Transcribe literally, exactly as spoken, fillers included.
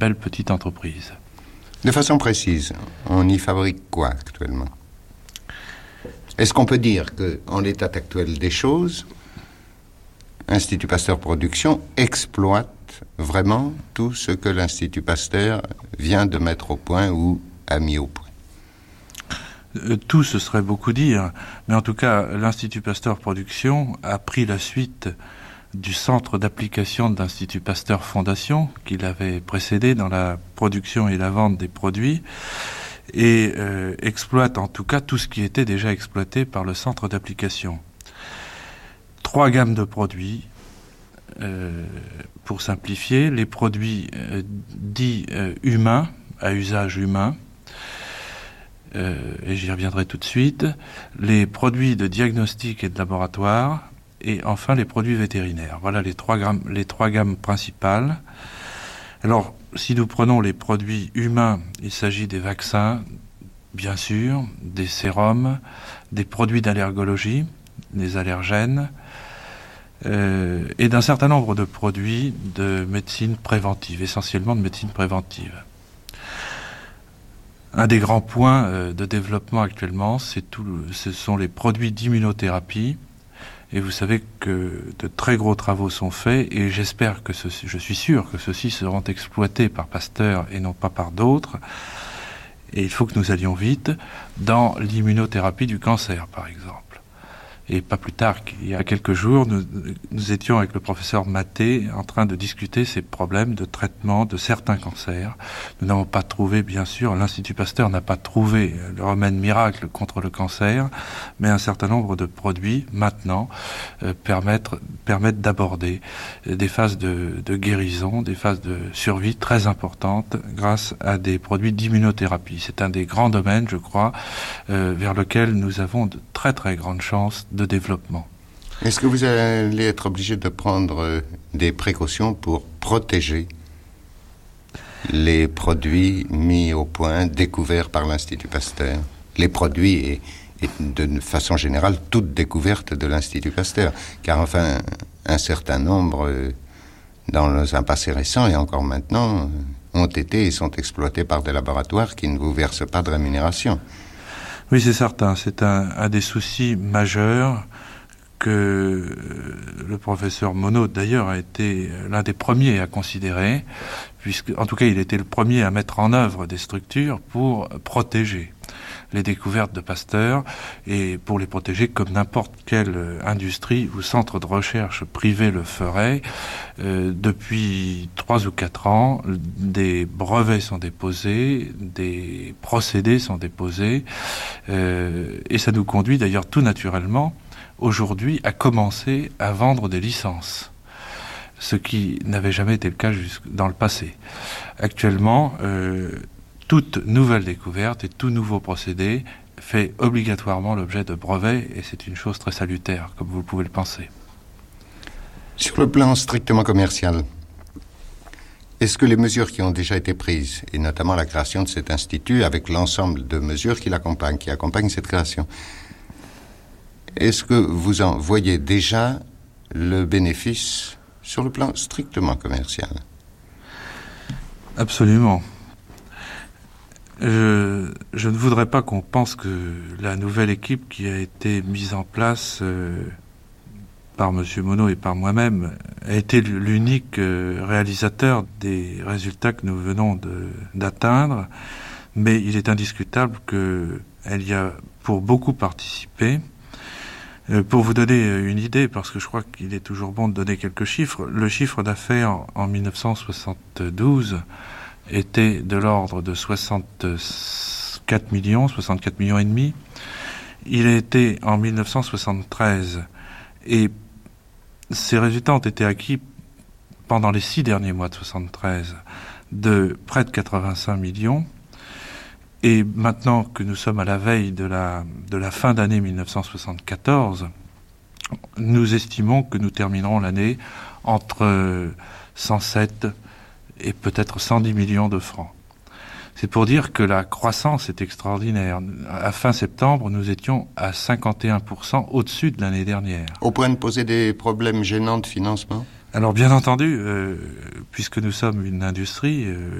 belle petite entreprise. De façon précise, on y fabrique quoi actuellement ? Est-ce qu'on peut dire qu'en l'état actuel des choses, Institut Pasteur Production exploite vraiment tout ce que l'Institut Pasteur vient de mettre au point ou a mis au point? Euh, tout, ce serait beaucoup dire, mais en tout cas, l'Institut Pasteur Production a pris la suite du centre d'application de l'Institut Pasteur Fondation, qui l'avait précédé dans la production et la vente des produits, et euh, exploite en tout cas tout ce qui était déjà exploité par le centre d'application. Trois gammes de produits, euh, pour simplifier, les produits euh, dits euh, humains, à usage humain, euh, et j'y reviendrai tout de suite, les produits de diagnostic et de laboratoire, et enfin les produits vétérinaires. Voilà les trois gammes, les trois gammes principales. Alors, si nous prenons les produits humains, il s'agit des vaccins, bien sûr, des sérums, des produits d'allergologie, des allergènes, euh, et d'un certain nombre de produits de médecine préventive, essentiellement de médecine préventive. Un des grands points euh, de développement actuellement, c'est tout, ce sont les produits d'immunothérapie. Et vous savez que de très gros travaux sont faits, et j'espère que ceci, je suis sûr que ceux-ci seront exploités par Pasteur et non pas par d'autres. Et il faut que nous allions vite dans l'immunothérapie du cancer, par exemple. Et pas plus tard qu'il y a quelques jours, nous, nous étions avec le professeur Maté en train de discuter ces problèmes de traitement de certains cancers. Nous n'avons pas trouvé, bien sûr, l'Institut Pasteur n'a pas trouvé le remède miracle contre le cancer, mais un certain nombre de produits, maintenant, euh, permettent, permettent d'aborder des phases de, de guérison, des phases de survie très importantes grâce à des produits d'immunothérapie. C'est un des grands domaines, je crois, euh, vers lequel nous avons de très très grandes chances de développement. Est-ce que vous allez être obligé de prendre des précautions pour protéger les produits mis au point, découverts par l'Institut Pasteur? Les produits et, et de façon générale, toute découverte de l'Institut Pasteur. Car enfin, un certain nombre, dans un passé récent et encore maintenant, ont été et sont exploités par des laboratoires qui ne vous versent pas de rémunération. Oui, c'est certain. C'est un, un des soucis majeurs que le professeur Monod, d'ailleurs, a été l'un des premiers à considérer, puisque, en tout cas, il était le premier à mettre en œuvre des structures pour protéger les découvertes de Pasteur, et pour les protéger comme n'importe quelle industrie ou centre de recherche privé le ferait. Euh, depuis trois ou quatre ans, des brevets sont déposés, des procédés sont déposés, euh, et ça nous conduit d'ailleurs tout naturellement aujourd'hui à commencer à vendre des licences, ce qui n'avait jamais été le cas jusque dans le passé. Actuellement, euh, toute nouvelle découverte et tout nouveau procédé fait obligatoirement l'objet de brevets, et c'est une chose très salutaire, comme vous pouvez le penser. Sur le plan strictement commercial, est-ce que les mesures qui ont déjà été prises, et notamment la création de cet institut, avec l'ensemble de mesures qui l'accompagnent, qui accompagnent cette création, est-ce que vous en voyez déjà le bénéfice sur le plan strictement commercial? Absolument. Je, je ne voudrais pas qu'on pense que la nouvelle équipe qui a été mise en place euh, par M. Monod et par moi-même a été l'unique euh, réalisateur des résultats que nous venons de, d'atteindre, mais il est indiscutable qu'elle y a pour beaucoup participé. Euh, pour vous donner une idée, parce que je crois qu'il est toujours bon de donner quelques chiffres, le chiffre d'affaires en, en mille neuf cent soixante-douze était de l'ordre de soixante-quatre millions, soixante-quatre millions et demi. Il a été en mille neuf cent soixante-treize, et ces résultats ont été acquis pendant les six derniers mois de soixante-treize de près de quatre-vingt-cinq millions. Et maintenant que nous sommes à la veille de la, de la fin d'année mille neuf cent soixante-quatorze, nous estimons que nous terminerons l'année entre cent sept et peut-être cent dix millions de francs. C'est pour dire que la croissance est extraordinaire. À fin septembre, nous étions à cinquante et un pour cent au-dessus de l'année dernière. Au point de poser des problèmes gênants de financement ? Alors bien entendu, euh, puisque nous sommes une industrie, euh,